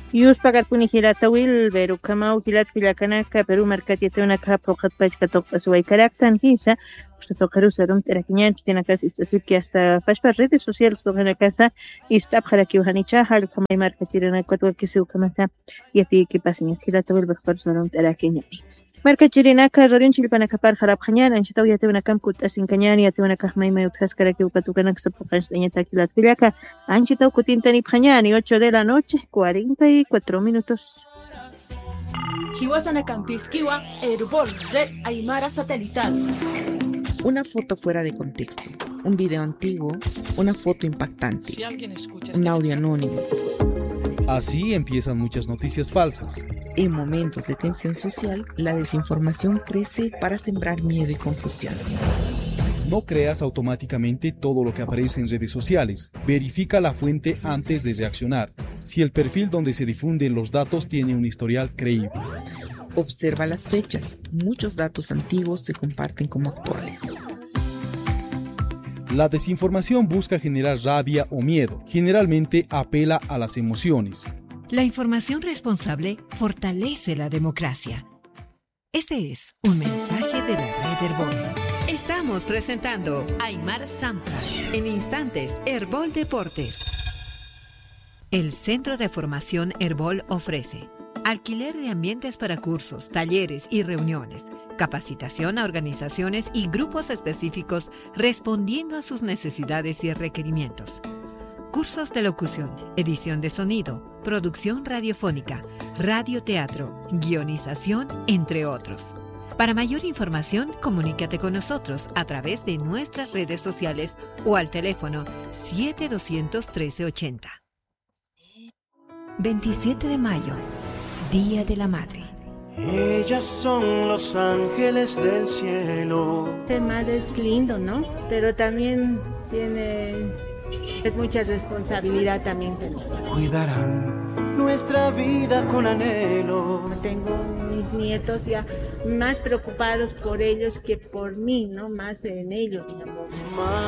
Yuspaqarpuni hilatawil Verukama hilat Villacanaka Perú markatiatunaka poqat pachka toqpasuay karaktan hisa toqarusa rum terakiñanch tinakas istasuki hasta fashpa redes sociales toqana casa istap haraki uhanicha hal kamay markachirana kwatwa kisi ukamata yati que pasen hilatawil bakpar sorum terakiñapi markachirinaka rodion chilpanakapar harapjañan anchitaw yatewna kamkut asinkañan yatewna kahmayma utaskaraki ukatukanak sapuqanch dañata kilat Villaca anchitaw kutintani pjañani 8 de la noche 44 minutos. Hiwasana Campisquiwa, Herbol, Red Aymara Satelital. Una foto fuera de contexto, un video antiguo, una foto impactante, un audio anónimo. Así empiezan muchas noticias falsas. En momentos de tensión social, la desinformación crece para sembrar miedo y confusión. No creas automáticamente todo lo que aparece en redes sociales. Verifica la fuente antes de reaccionar. Si el perfil donde se difunden los datos tiene un historial creíble. Observa las fechas. Muchos datos antiguos se comparten como actuales. La desinformación busca generar rabia o miedo. Generalmente apela a las emociones. La información responsable fortalece la democracia. Este es un mensaje de la Red Herbol. Estamos presentando Aymar Zampa. En instantes, Herbol Deportes. El Centro de Formación Herbol ofrece alquiler de ambientes para cursos, talleres y reuniones, capacitación a organizaciones y grupos específicos respondiendo a sus necesidades y requerimientos. Cursos de locución, edición de sonido, producción radiofónica, radioteatro, guionización, entre otros. Para mayor información, comunícate con nosotros a través de nuestras redes sociales o al teléfono 7200-1380. 27 de mayo, Día de la Madre. Ellas son los ángeles del cielo. Ser madre es lindo, ¿no? Pero también es mucha responsabilidad también tener. Cuidarán nuestra vida con anhelo. Tengo mis nietos ya más preocupados por ellos que por mí, ¿no? Más en ellos, mi amor.